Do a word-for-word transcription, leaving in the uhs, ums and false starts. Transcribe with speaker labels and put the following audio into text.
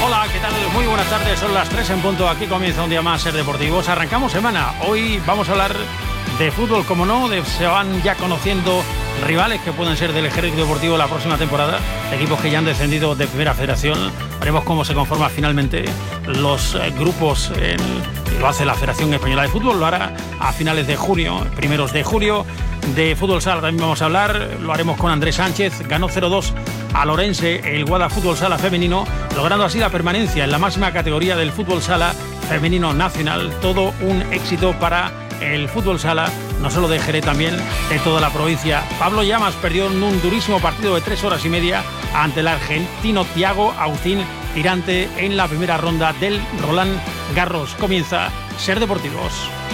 Speaker 1: Hola, ¿qué tal? Muy buenas tardes, son las tres en punto, aquí comienza un día más Ser Deportivos. Arrancamos semana, hoy vamos a hablar de fútbol, como no, de, se van ya conociendo rivales que pueden ser del Ejército Deportivo la próxima temporada, equipos que ya han descendido de Primera Federación. Veremos cómo se conforman finalmente los eh, grupos, en, lo hace la Federación Española de Fútbol, lo hará a finales de junio, primeros de julio. De fútbol sala también vamos a hablar, lo haremos con Andrés Sánchez. Ganó cero dos a Lorense el Guada Fútbol Sala femenino, logrando así la permanencia en la máxima categoría del fútbol sala femenino nacional. Todo un éxito para el fútbol sala, no solo de Jerez, también de toda la provincia. Pablo Llamas perdió en un durísimo partido de tres horas y media ante el argentino Thiago Aucín Tirante en la primera ronda del Roland Garros. Comienza Ser Deportivos.